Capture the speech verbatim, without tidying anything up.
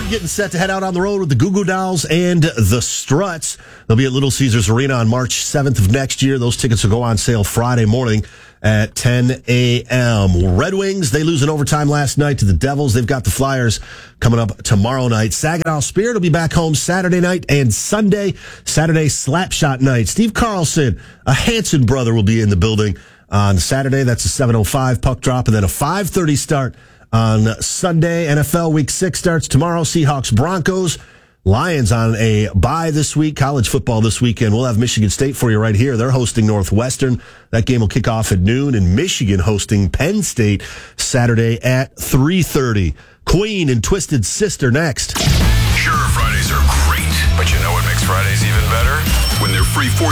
Bird getting set to head out on the road with the Goo Goo Dolls and the Struts. They'll be at Little Caesars Arena on March seventh of next year. Those tickets will go on sale Friday morning at ten a.m. Red Wings, they lose in overtime last night to the Devils. They've got the Flyers coming up tomorrow night. Saginaw Spirit will be back home Saturday night and Sunday. Saturday, Slapshot night. Steve Carlson, a Hanson brother, will be in the building on Saturday. That's a seven oh five puck drop, and then a five thirty start on Sunday. N F L Week six starts tomorrow. Seahawks, Broncos. Lions on a bye this week. College football this weekend. We'll have Michigan State for you right here. They're hosting Northwestern. That game will kick off at noon. And Michigan hosting Penn State Saturday at three thirty. Queen and Twisted Sister next. Sure, Fridays are great, but you know what makes Fridays even better? When they're free four